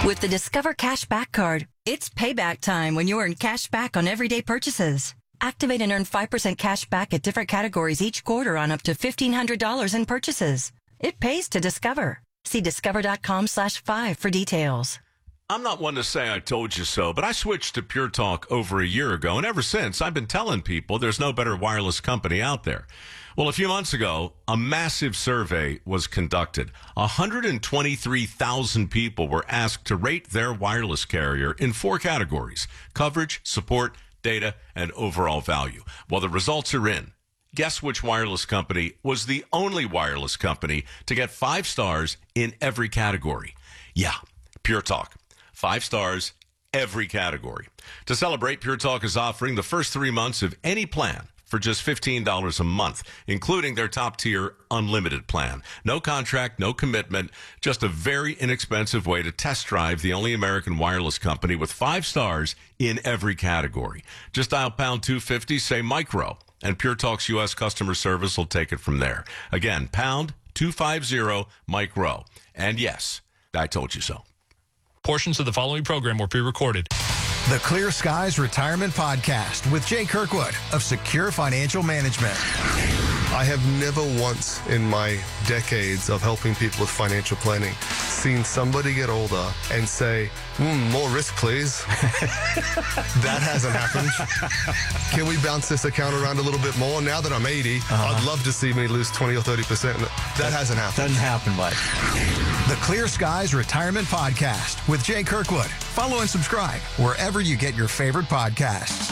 With the Discover Cashback Card, it's payback time when you earn cash back on everyday purchases. Activate and earn 5% cash back at different categories each quarter on up to $1,500 in purchases. It pays to Discover. See discover.com/5 for details. I'm not one to say I told you so, but I switched to Pure Talk over a year ago, and ever since, I've been telling people there's no better wireless company out there. Well, a few months ago, a massive survey was conducted. 123,000 people were asked to rate their wireless carrier in 4 categories: coverage, support, data, and overall value. Well, the results are in. Guess which wireless company was the only wireless company to get 5 stars in every category? Yeah, Pure Talk. 5 stars, every category. To celebrate, Pure Talk is offering the first 3 months of any plan for just $15 a month, including their top-tier unlimited plan. No contract, no commitment, just a very inexpensive way to test drive the only American wireless company with 5 stars in every category. Just dial pound 250, say micro, and Pure Talk's U.S. customer service will take it from there. Again, pound 250 micro. And yes, I told you so. Portions of the following program were pre-recorded. The Clear Skies Retirement Podcast with Jay Kirkwood of Secure Financial Management. I have never once in my decades of helping people with financial planning seen somebody get older and say, more risk, please. That hasn't happened. Can we bounce this account around a little bit more? Now that I'm 80, I'd love to see me lose 20 or 30%. That hasn't happened. Doesn't happen, Mike. The Clear Skies Retirement Podcast with Jay Kirkwood. Follow and subscribe wherever you get your favorite podcasts.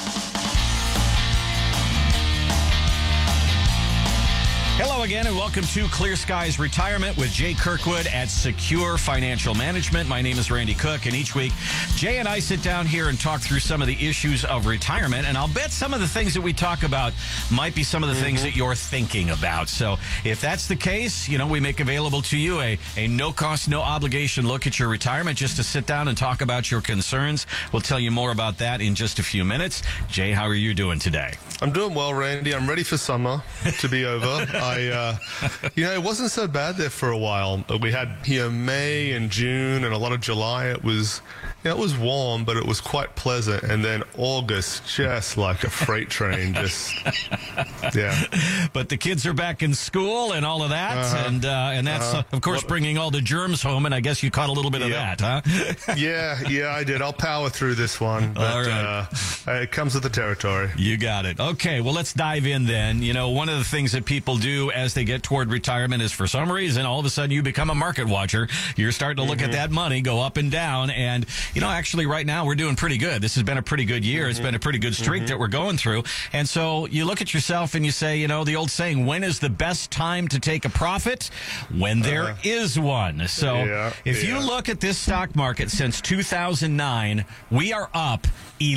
Hello again, and welcome to Clear Skies Retirement with Jay Kirkwood at Secure Financial Management. My name is Randy Cook, and each week, Jay and I sit down here and talk through some of the issues of retirement, and I'll bet some of the things that we talk about might be some of the things that you're thinking about. So if that's the case, you know, we make available to you a no-cost, no-obligation look at your retirement just to sit down and talk about your concerns. We'll tell you more about that in just a few minutes. Jay, how are you doing today? I'm doing well, Randy. I'm ready for summer to be over. It wasn't so bad there for a while. We had here May and June and a lot of July. It was warm, but it was quite pleasant. And then August, just like a freight train, But the kids are back in school and all of that, and that's of course bringing all the germs home. And I guess you caught a little bit of that, huh? Yeah, I did. I'll power through this one, but all right. It comes with the territory. You got it. Okay, well, let's dive in then. You know, one of the things that people do as they get toward retirement is, for some reason, all of a sudden you become a market watcher. You're starting to look at that money go up and down. And, you know, actually right now we're doing pretty good. This has been a pretty good year. It's been a pretty good streak that we're going through. And so you look at yourself and you say, you know, the old saying, when is the best time to take a profit? When there is one. So if you look at this stock market since 2009, we are up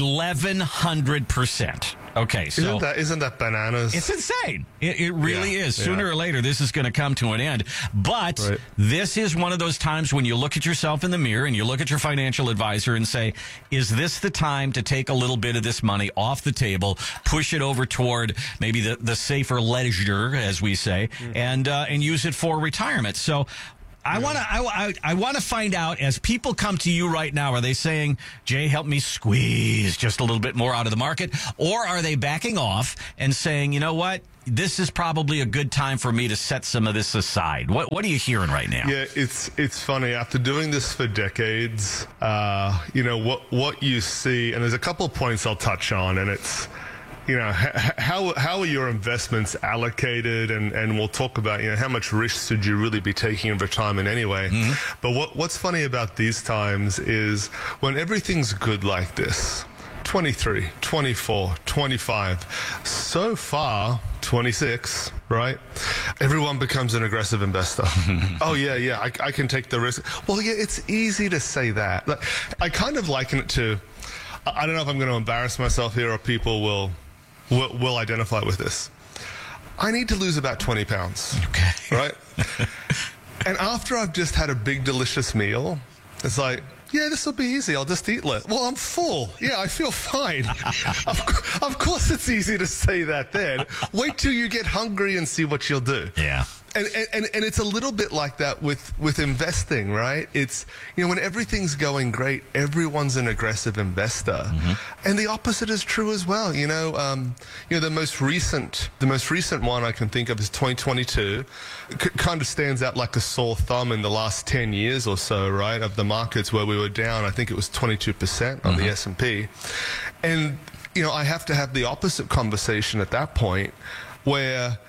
1,100%. Okay, so isn't that bananas? It's insane. It really is. Sooner or later, this is going to come to an end. But this is one of those times when you look at yourself in the mirror and you look at your financial advisor and say, is this the time to take a little bit of this money off the table, push it over toward maybe the safer leisure, as we say, and use it for retirement? So I want to find out, as people come to you right now, are they saying, Jay, help me squeeze just a little bit more out of the market? Or are they backing off and saying, you know what, this is probably a good time for me to set some of this aside? What are you hearing right now? Yeah, it's funny. After doing this for decades, what you see, and there's a couple of points I'll touch on, and it's, you know, how are your investments allocated, and we'll talk about, you know, how much risk should you really be taking in retirement anyway. But what's funny about these times is when everything's good like this, 23, 24, 25, so far 26, right? Everyone becomes an aggressive investor. Oh, yeah, I can take the risk. Well, yeah, it's easy to say that. Like, I kind of liken it to, I don't know if I'm going to embarrass myself here or people will identify with this. I need to lose about 20 pounds, right? And after I've just had a big, delicious meal, it's like, yeah, this will be easy. I'll just eat less. Well, I'm full. Yeah, I feel fine. Of course it's easy to say that then. Wait till you get hungry and see what you'll do. Yeah. And it's a little bit like that with investing, right? It's, when everything's going great, everyone's an aggressive investor. And the opposite is true as well. The most recent one I can think of is 2022. Kind of stands out like a sore thumb in the last 10 years or so, right? Of the markets where we were down, I think it was 22% on the S&P. And, I have to have the opposite conversation at that point where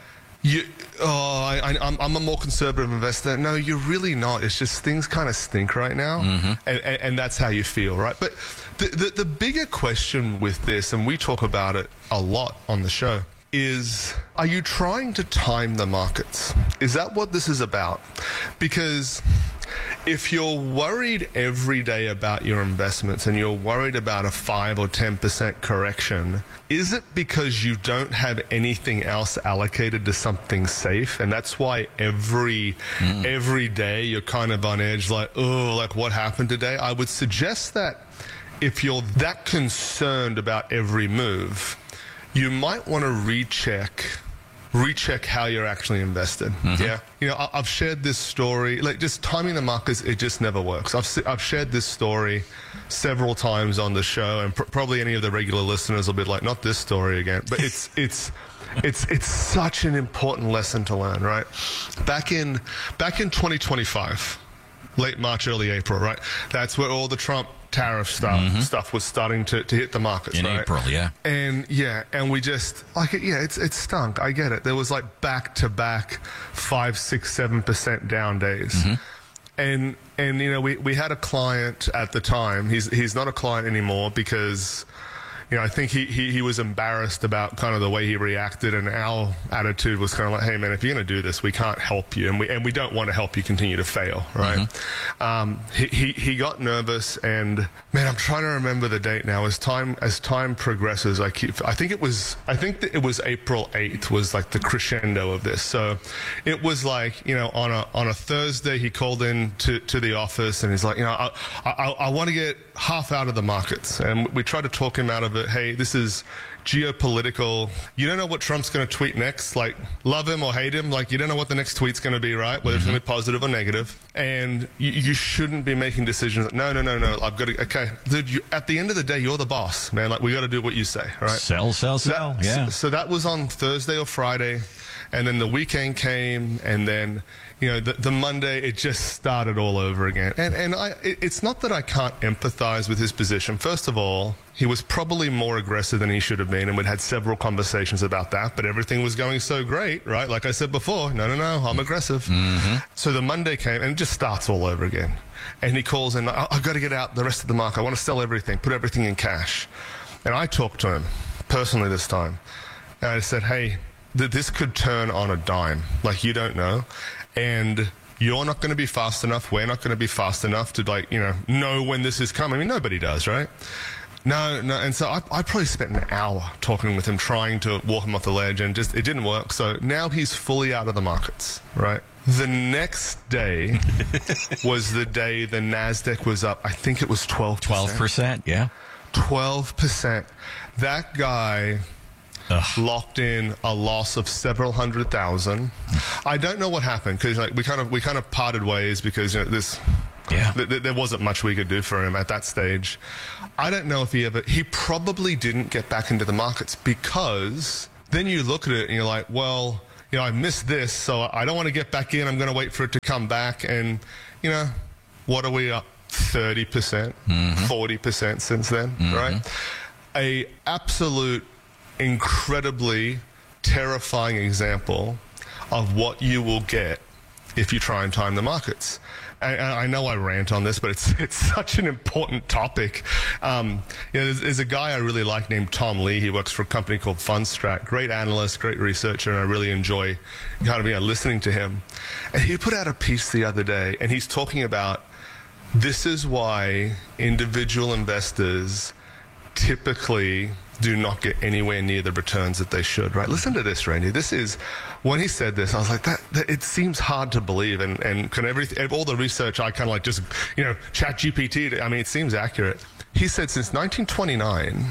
I'm a more conservative investor. No, you're really not. It's just things kind of stink right now, and that's how you feel, right? But the bigger question with this, and we talk about it a lot on the show, is, are you trying to time the markets? Is that what this is about? Because if you're worried every day about your investments and you're worried about a 5 or 10% correction, is it because you don't have anything else allocated to something safe? And that's why every day you're kind of on edge, like what happened today? I would suggest that if you're that concerned about every move, you might want to recheck how you're actually invested. Yeah. I've shared this story, like just timing the markets, it just never works. I've shared this story several times on the show, and probably any of the regular listeners will be like, not this story again. But it's such an important lesson to learn, right? Back in 2025, late March, early April, right? That's where all the Trump tariff stuff was starting to hit the markets, in right? April, yeah. And we just, it stunk. I get it. There was like back-to-back 5, 6, 7% down days. And we had a client at the time. He's not a client anymore because, I think he was embarrassed about kind of the way he reacted, and our attitude was kind of like, hey man, if you're going to do this, we can't help you, and we don't want to help you continue to fail, right? He got nervous, and man, I'm trying to remember the date now. As time progresses, I think it was April 8th was like the crescendo of this. So it was like, on a Thursday, he called in to the office, and he's like, I want to get half out of the markets, and we tried to talk him out of it. Hey, this is geopolitical. You don't know what Trump's going to tweet next. Like, love him or hate him. Like, you don't know what the next tweet's going to be, right? Whether it's going to be positive or negative. And you shouldn't be making decisions. No. I've got to. Okay, dude. At the end of the day, you're the boss, man. Like, we got to do what you say, right? Sell. Yeah. So that was on Thursday or Friday, and then the weekend came, and then the Monday, it just started all over again. And it's not that I can't empathize with his position. First of all, he was probably more aggressive than he should have been, and we'd had several conversations about that, but everything was going so great, right? Like I said before, no, I'm aggressive. So the Monday came, and it just starts all over again. And he calls in, I've got to get out the rest of the market. I want to sell everything, put everything in cash. And I talked to him personally this time. And I said, hey, this could turn on a dime. Like, you don't know. And you're not going to be fast enough. We're not going to be fast enough to, know when this is coming. I mean, nobody does, right? No. And so I probably spent an hour talking with him, trying to walk him off the ledge, and it didn't work. So now he's fully out of the markets, right? The next day was the day the NASDAQ was up. I think it was 12%. 12%, yeah. 12%. That guy locked in a loss of several $100,000. I don't know what happened, because we kind of parted ways, because there wasn't much we could do for him at that stage. I don't know if he probably didn't get back into the markets, because then you look at it and you're like, well, I missed this, so I don't want to get back in. I'm going to wait for it to come back. And, what are we up? 30%, 40% since then, right? A absolute incredibly terrifying example of what you will get if you try and time the markets. And I know I rant on this, but it's such an important topic. There's a guy I really like named Tom Lee. He works for a company called Fundstrat. Great analyst, great researcher, and I really enjoy kind of listening to him. And he put out a piece the other day, and he's talking about this is why individual investors typically do not get anywhere near the returns that they should, right? Listen to this, Randy. This is, when he said this, I was like, that it seems hard to believe, and all the research I kind of like just, chat GPT, it seems accurate. He said since 1929,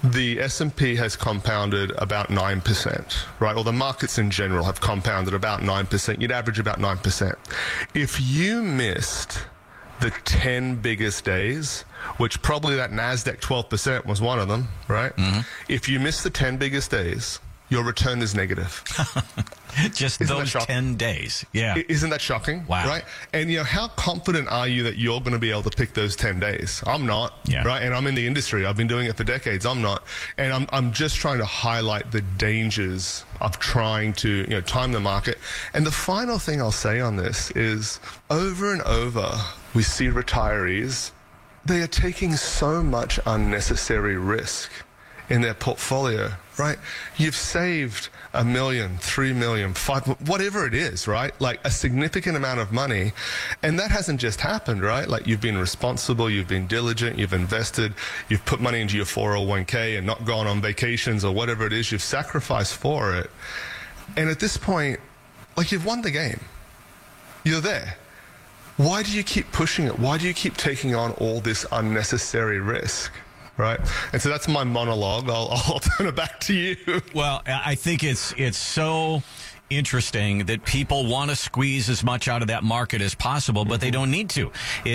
the S&P has compounded about 9%, right? Or the markets in general have compounded about 9%. You'd average about 9%. If you missed the 10 biggest days, which probably that NASDAQ 12% was one of them, right? Mm-hmm. If you miss the 10 biggest days, your return is negative. Just Isn't those 10 days. Yeah. Isn't that shocking? Wow. Right? And, how confident are you that you're going to be able to pick those 10 days? I'm not. Yeah. Right? And I'm in the industry. I've been doing it for decades. I'm not. And I'm just trying to highlight the dangers of trying to, time the market. And the final thing I'll say on this is over and over, we see retirees, they are taking so much unnecessary risk in their portfolio, right? You've saved $1 million, $3 million, $5 million, whatever it is, right? Like a significant amount of money. And that hasn't just happened, right? Like you've been responsible, you've been diligent, you've invested, you've put money into your 401k and not gone on vacations or whatever it is, you've sacrificed for it. And at this point, like you've won the game. You're there. Why do you keep pushing it? Why do you keep taking on all this unnecessary risk? Right. And so that's my monologue. I'll turn it back to you. Well, I think it's so interesting that people want to squeeze as much out of that market as possible, but they don't need to.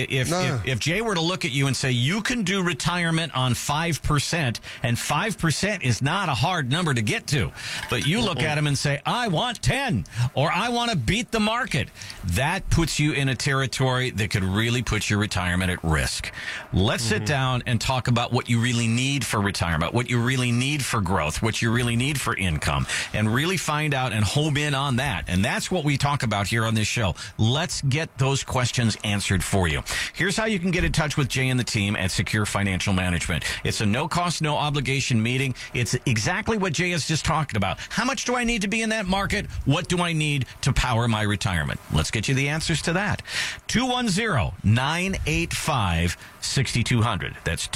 If Jay were to look at you and say, you can do retirement on 5%, and 5% is not a hard number to get to, but you look at him and say, I want 10, or I want to beat the market, that puts you in a territory that could really put your retirement at risk. Let's sit down and talk about what you really need for retirement, what you really need for growth, what you really need for income, and really find out and home in on that. And that's what we talk about here on this show. Let's get those questions answered for you. Here's how you can get in touch with Jay and the team at Secure Financial Management. It's a no-cost, no-obligation meeting. It's exactly what Jay has just talked about. How much do I need to be in that market? What do I need to power my retirement? Let's get you the answers to that. 210-985-6200. That's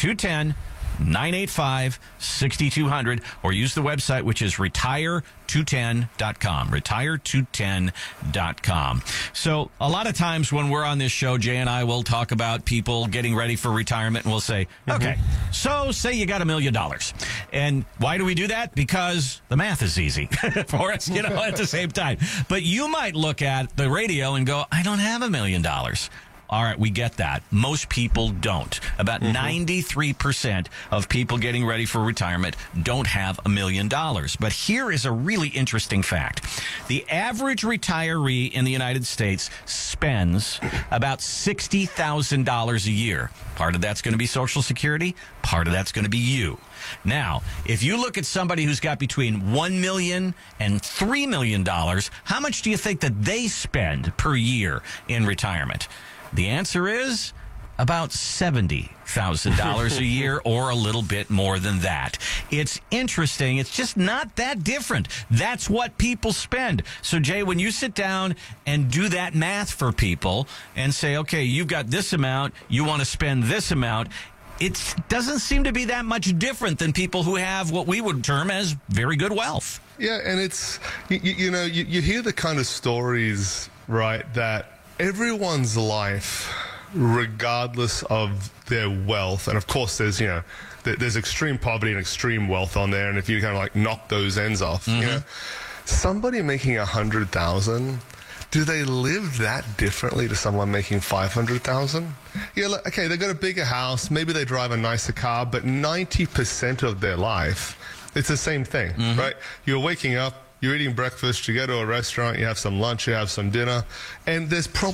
210-985-6200, or use the website, which is retire210.com. Retire210.com. So a lot of times when we're on this show, Jay and I will talk about people getting ready for retirement, and we'll say, okay, so say you got $1 million. And why do we do that? Because the math is easy for us, at the same time. But you might look at the radio and go, I don't have $1 million. All right, we get that. Most people don't. About 93% of people getting ready for retirement don't have $1 million. But here is a really interesting fact. The average retiree in the United States spends about $60,000 a year. Part of that's going to be Social Security. Part of that's going to be you. Now, if you look at somebody who's got between $1 million and $3 million, how much do you think that they spend per year in retirement? The answer is about $70,000 a year, or a little bit more than that. It's interesting. It's just not that different. That's what people spend. So, Jay, when you sit down and do that math for people and say, okay, you've got this amount, you want to spend this amount, it doesn't seem to be that much different than people who have what we would term as very good wealth. Yeah, and it's, you hear the kind of stories, right, that everyone's life, regardless of their wealth, and of course there's there's extreme poverty and extreme wealth on there, and if you kind of like knock those ends off, somebody making $100,000, do they live that differently to someone making $500,000? Yeah, look, okay, they got a bigger house, maybe they drive a nicer car, but 90% of their life, it's the same thing, right? You're waking up, you're eating breakfast, you go to a restaurant, you have some lunch, you have some dinner, and there's probably